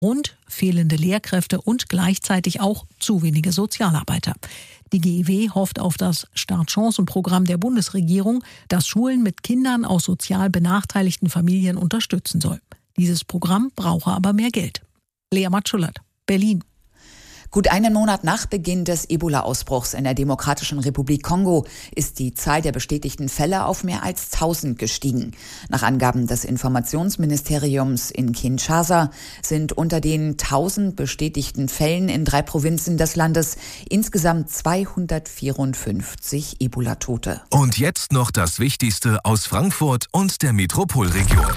und fehlende Lehrkräfte und gleichzeitig auch zu wenige Sozialarbeiter. Die GEW hofft auf das Startchancenprogramm der Bundesregierung, das Schulen mit Kindern aus sozial benachteiligten Familien unterstützen soll. Dieses Programm brauche aber mehr Geld. Lea Matschulat, Berlin. Gut einen Monat nach Beginn des Ebola-Ausbruchs in der Demokratischen Republik Kongo ist die Zahl der bestätigten Fälle auf mehr als 1000 gestiegen. Nach Angaben des Informationsministeriums in Kinshasa sind unter den 1000 bestätigten Fällen in 3 Provinzen des Landes insgesamt 254 Ebola-Tote. Und jetzt noch das Wichtigste aus Frankfurt und der Metropolregion.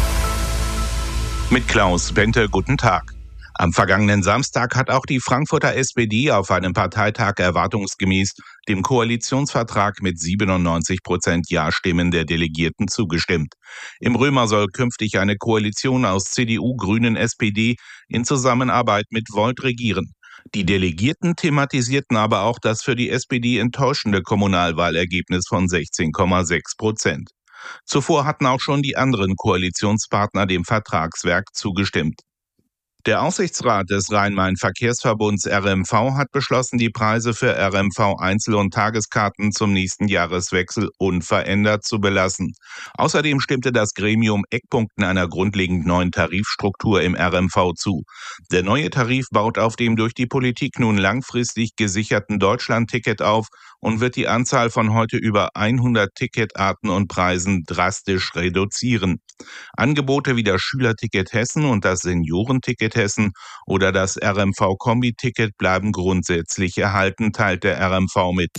Mit Klaus Bente, guten Tag. Am vergangenen Samstag hat auch die Frankfurter SPD auf einem Parteitag erwartungsgemäß dem Koalitionsvertrag mit 97% Ja-Stimmen der Delegierten zugestimmt. Im Römer soll künftig eine Koalition aus CDU, Grünen, SPD in Zusammenarbeit mit Volt regieren. Die Delegierten thematisierten aber auch das für die SPD enttäuschende Kommunalwahlergebnis von 16,6%. Zuvor hatten auch schon die anderen Koalitionspartner dem Vertragswerk zugestimmt. Der Aufsichtsrat des Rhein-Main-Verkehrsverbunds RMV hat beschlossen, die Preise für RMV-Einzel- und Tageskarten zum nächsten Jahreswechsel unverändert zu belassen. Außerdem stimmte das Gremium Eckpunkten einer grundlegend neuen Tarifstruktur im RMV zu. Der neue Tarif baut auf dem durch die Politik nun langfristig gesicherten Deutschland-Ticket auf und wird die Anzahl von heute über 100 Ticketarten und Preisen drastisch reduzieren. Angebote wie das Schülerticket Hessen und das Seniorenticket Hessen oder das RMV-Kombi-Ticket bleiben grundsätzlich erhalten, teilt der RMV mit.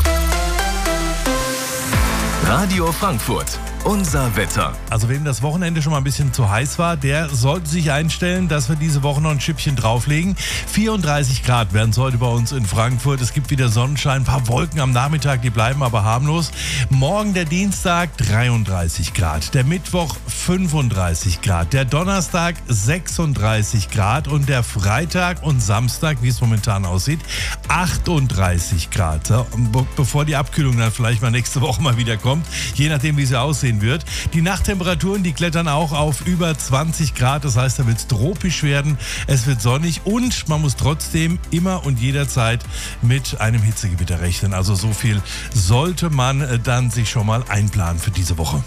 Radio Frankfurt. Unser Wetter. Also wem das Wochenende schon mal ein bisschen zu heiß war, der sollte sich einstellen, dass wir diese Woche noch ein Schippchen drauflegen. 34 Grad werden es heute bei uns in Frankfurt. Es gibt wieder Sonnenschein, ein paar Wolken am Nachmittag, die bleiben aber harmlos. Morgen der Dienstag 33 Grad, der Mittwoch 35 Grad, der Donnerstag 36 Grad und der Freitag und Samstag, wie es momentan aussieht, 38 Grad. So, bevor die Abkühlung dann vielleicht mal nächste Woche mal wieder kommt, je nachdem wie sie aussehen wird. Die Nachttemperaturen, die klettern auch auf über 20 Grad. Das heißt, da wird es tropisch werden. Es wird sonnig und man muss trotzdem immer und jederzeit mit einem Hitzegewitter rechnen. Also so viel sollte man dann sich schon mal einplanen für diese Woche.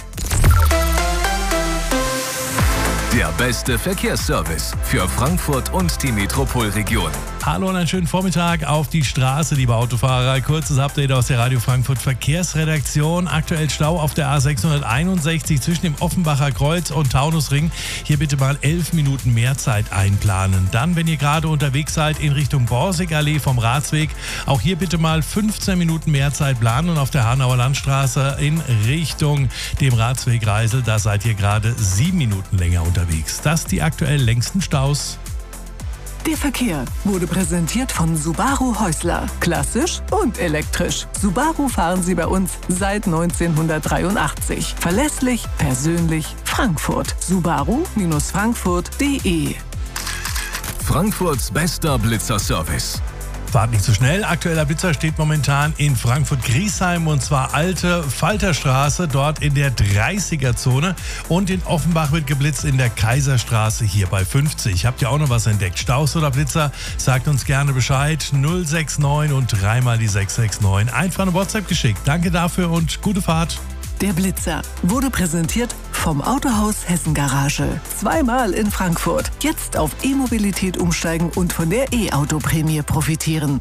Der beste Verkehrsservice für Frankfurt und die Metropolregion. Hallo und einen schönen Vormittag auf die Straße, liebe Autofahrer. Kurzes Update aus der Radio Frankfurt Verkehrsredaktion. Aktuell Stau auf der A661 zwischen dem Offenbacher Kreuz und Taunusring. Hier bitte mal 11 Minuten mehr Zeit einplanen. Dann, wenn ihr gerade unterwegs seid in Richtung Borsigallee vom Ratsweg, auch hier bitte mal 15 Minuten mehr Zeit planen. Und auf der Hanauer Landstraße in Richtung dem Ratsweg Reisel, da seid ihr gerade 7 Minuten länger unterwegs. Das die aktuell längsten Staus. Der Verkehr wurde präsentiert von Subaru Häusler. Klassisch und elektrisch. Subaru fahren Sie bei uns seit 1983. Verlässlich, persönlich, Frankfurt. Subaru-frankfurt.de. Frankfurts bester Blitzerservice. Fahrt nicht zu schnell. Aktueller Blitzer steht momentan in Frankfurt-Griesheim und zwar Alte Falterstraße, dort in der 30er-Zone. Und in Offenbach wird geblitzt in der Kaiserstraße hier bei 50. Habt ihr auch noch was entdeckt? Staus oder Blitzer? Sagt uns gerne Bescheid. 069 und 3 mal die 669. Einfach eine WhatsApp geschickt. Danke dafür und gute Fahrt. Der Blitzer wurde präsentiert vom Autohaus Hessen Garage. Zweimal in Frankfurt. Jetzt auf E-Mobilität umsteigen und von der E-Auto-Prämie profitieren.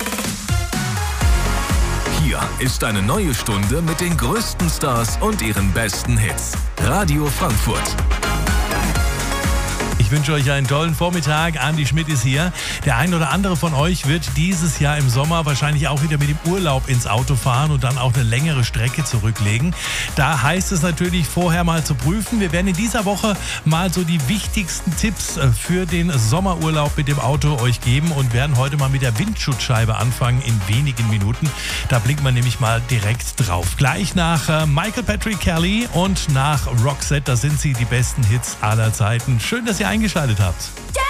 Hier ist eine neue Stunde mit den größten Stars und ihren besten Hits. Radio Frankfurt. Ich wünsche euch einen tollen Vormittag. Andi Schmidt ist hier. Der ein oder andere von euch wird dieses Jahr im Sommer wahrscheinlich auch wieder mit dem Urlaub ins Auto fahren und dann auch eine längere Strecke zurücklegen. Da heißt es natürlich vorher mal zu prüfen. Wir werden in dieser Woche mal so die wichtigsten Tipps für den Sommerurlaub mit dem Auto euch geben und werden heute mal mit der Windschutzscheibe anfangen in wenigen Minuten. Da blinkt man nämlich mal direkt drauf. Gleich nach Michael Patrick Kelly und nach Roxette. Da sind sie die besten Hits aller Zeiten. Schön, dass ihr eingeschaltet habt. Yeah!